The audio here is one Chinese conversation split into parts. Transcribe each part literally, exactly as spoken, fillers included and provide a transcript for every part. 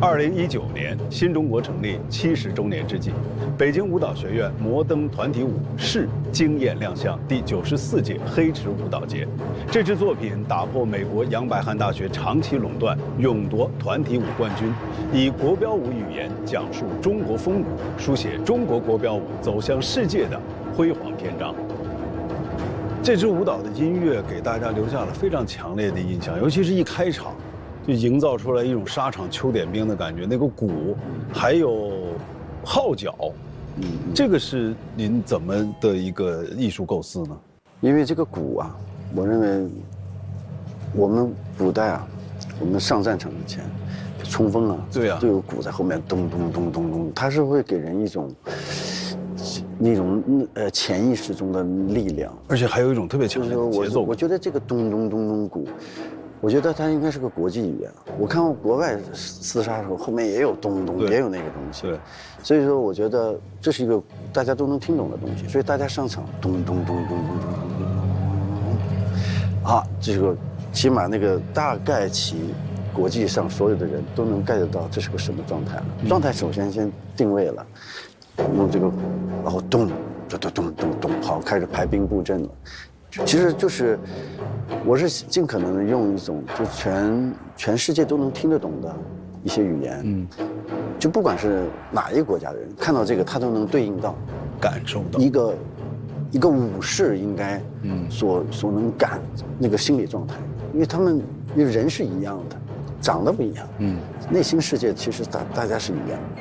二零一九年，新中国成立七十周年之际，北京舞蹈学院摩登团体舞室惊艳亮相第九十四届黑池舞蹈节。这支作品打破美国杨百翰大学长期垄断，勇夺团体舞冠军，以国标舞语言讲述中国风骨，书写中国国标舞走向世界的辉煌篇章。这支舞蹈的音乐给大家留下了非常强烈的印象，尤其是一开场。就营造出来一种沙场秋点兵的感觉，那个鼓，还有号角，嗯，这个是您怎么的一个艺术构思呢？ 因为这个鼓啊，我认为我们古代啊，我们上战场之前冲锋啊， 对啊， 就有鼓在后面咚咚咚咚咚，它是会给人一种那种呃潜意识中的力量， 而且还有一种特别强烈的节奏。 我觉得这个咚咚咚咚鼓。我觉得它应该是个国际语言。我看过国外厮杀的时候，后面也有咚咚，也有那个东西。 对， 所以说我觉得这是一个大家都能听懂的东西。所以大家上场咚咚咚咚咚咚咚咚，啊，这个起码那个大概其国际上所有的人都能 get 到这是个什么状态了。状态首先先定位了，用这个，然后咚咚咚咚咚咚，好，开始排兵布阵了。其实就是，我是尽可能的用一种就全全世界都能听得懂的一些语言，嗯，就不管是哪一个国家的人看到这个，他都能对应到， 感受到一个一个武士应该嗯所所能感那个心理状态，因为他们因为人是一样的，长得不一样，嗯，内心世界其实大大家是一样的。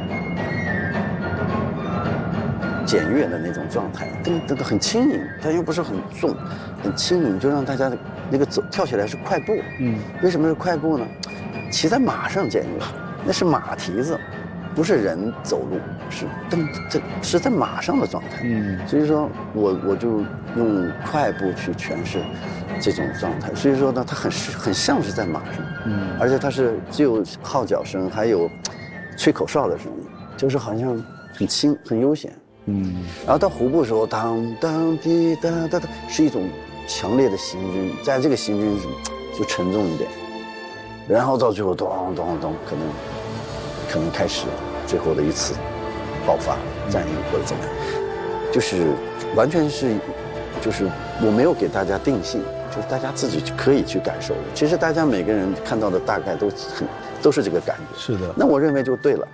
简约的那种状态，噔噔噔很轻盈，但又不是很重，很轻盈，就让大家那个走跳起来是快步。嗯，为什么是快步呢？骑在马上简约，那是马蹄子，不是人走路，是噔这是在马上的状态。嗯，所以说我我就用快步去诠释这种状态。所以说呢，它很很像是在马上，嗯，而且它是既有号角声，还有吹口哨的声音，就是好像很轻很悠闲。嗯，然后到胡部的时候，当当滴哒哒哒，是一种强烈的行军，在这个行军就沉重一点，然后到最后咚咚咚，可能可能开始最后的一次爆发战役或者怎么样，就是完全是就是我没有给大家定性，就是大家自己可以去感受的。其实大家每个人看到的大概都很都是这个感觉。 是的， 那我认为就对了。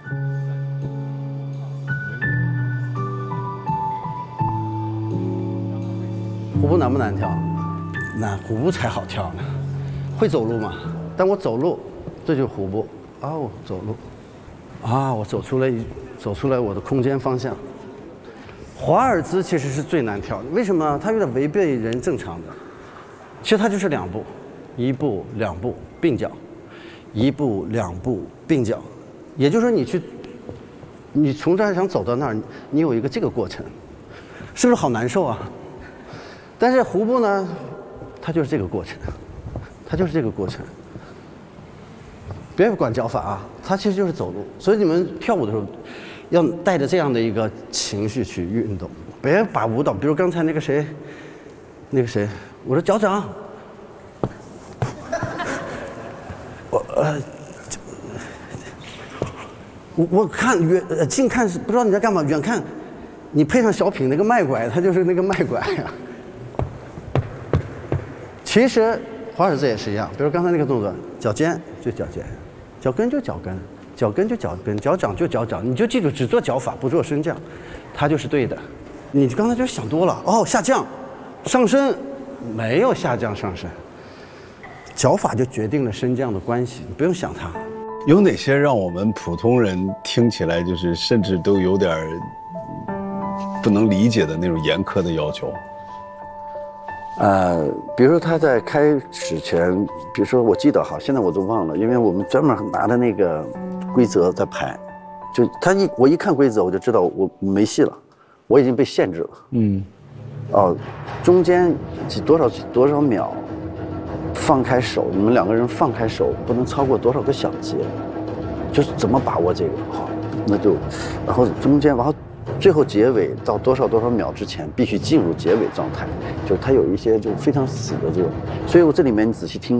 虎步难不难跳？难，虎步才好跳呢。会走路吗？但我走路，这就是虎步。啊，我走路，啊，我走出来，走出来我的空间方向。华尔兹其实是最难跳的，为什么？它有点违背人正常的。其实它就是两步，一步两步并脚，一步两步并脚。也就是说，你去，你从这儿想走到那儿，你有一个这个过程，是不是好难受啊？但是胡步呢，它就是这个过程，它就是这个过程。别管脚法啊，它其实就是走路。所以你们跳舞的时候，要带着这样的一个情绪去运动，别把舞蹈，比如刚才那个谁，那个谁，我说脚掌，我呃，我我看远呃近看是不知道你在干嘛，远看，你配上小品那个卖拐，它就是那个卖拐呀。其实华尔兹也是一样，比如刚才那个动作，脚尖就脚尖，脚跟就脚跟，脚跟就脚跟，脚掌就脚掌，你就记住只做脚法不做升降，它就是对的。你刚才就想多了哦，下降、上升，没有下降上升，脚法就决定了升降的关系，你不用想它。 有哪些让我们普通人听起来就是甚至都有点不能理解的那种严苛的要求？ 呃，比如说他在开始前，比如说我记得好，现在我都忘了，因为我们专门拿的那个规则在排，就他一我一看规则我就知道我没戏了，我已经被限制了。嗯，哦，中间几多少多少秒放开手，你们两个人放开手不能超过多少个小节，就是怎么把握这个好，那就，然后中间然后。最后结尾到多少多少秒之前必须进入结尾状态，就是它有一些就非常死的这种，所以我这里面你仔细听